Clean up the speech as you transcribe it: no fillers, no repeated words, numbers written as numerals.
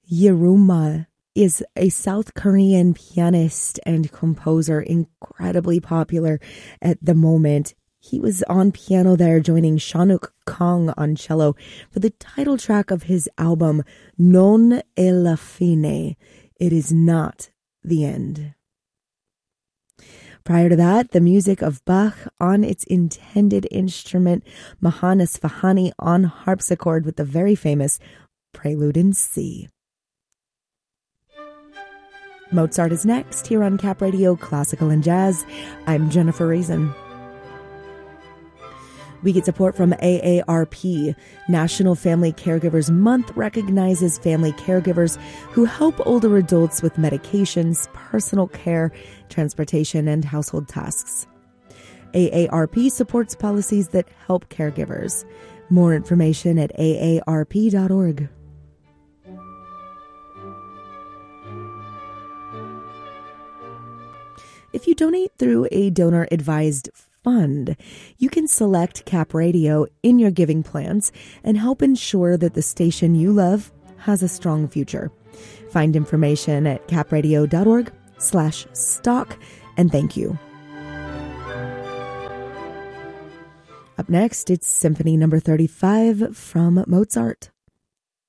Yeruma is a South Korean pianist and composer, incredibly popular at the moment. He was on piano there, joining Shanuk Kang on cello for the title track of his album, Non è la fine. It is not the end. Prior to that, the music of Bach on its intended instrument, Mahan Esfahani on harpsichord with the very famous Prelude in C. Mozart is next here on Cap Radio Classical and Jazz. I'm Jennifer Reason. We get support from AARP. National Family Caregivers Month recognizes family caregivers who help older adults with medications, personal care, transportation, and household tasks. AARP supports policies that help caregivers. More information at aarp.org. If you donate through a donor-advised fund, you can select Cap Radio in your giving plans and help ensure that the station you love has a strong future. Find information at capradio.org/stock, and thank you. Up next, it's Symphony No. 35 from Mozart.